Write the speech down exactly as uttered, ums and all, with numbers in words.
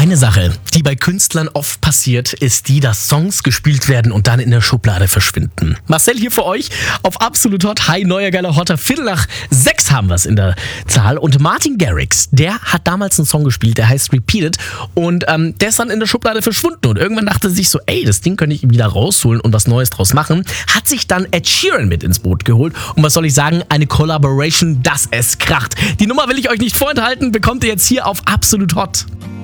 Eine Sache, die bei Künstlern oft passiert, ist die, dass Songs gespielt werden und dann in der Schublade verschwinden. Marcel hier für euch auf Absolut Hot. Hi, neuer geiler Hotter. Viertel nach sechs haben wir es in der Zahl. Und Martin Garrix, der hat damals einen Song gespielt, der heißt Repeated. Und ähm, der ist dann in der Schublade verschwunden. Und irgendwann dachte er sich so, ey, das Ding könnte ich wieder rausholen und was Neues draus machen. Hat sich dann Ed Sheeran mit ins Boot geholt. Und was soll ich sagen, eine Collaboration, dass es kracht. Die Nummer will ich euch nicht vorenthalten, bekommt ihr jetzt hier auf Absolut Hot.